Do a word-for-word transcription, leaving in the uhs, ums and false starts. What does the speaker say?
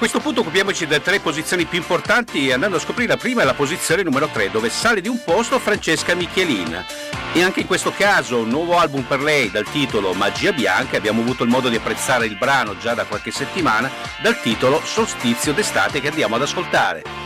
questo punto occupiamoci delle tre posizioni più importanti, andando a scoprire la prima è la posizione numero tre, dove sale di un posto Francesca Michelin. E anche in questo caso un nuovo album per lei dal titolo Magia Bianca. Abbiamo avuto il modo di apprezzare il brano già da qualche settimana dal titolo Solstizio d'estate, che andiamo ad ascoltare.